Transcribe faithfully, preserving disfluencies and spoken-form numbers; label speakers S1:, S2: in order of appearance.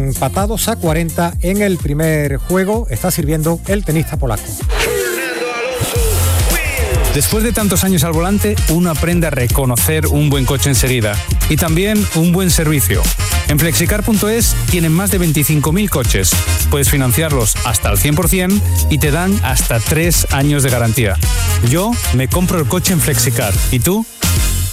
S1: empatados a cuarenta en el primer juego. Está sirviendo el tenista polaco.
S2: Después de tantos años al volante, uno aprende a reconocer un buen coche enseguida y también un buen servicio. En flexicar punto es tienen más de veinticinco mil coches. Puedes financiarlos hasta el cien por ciento y te dan hasta tres años de garantía. Yo me compro el coche en Flexicar. ¿Y tú?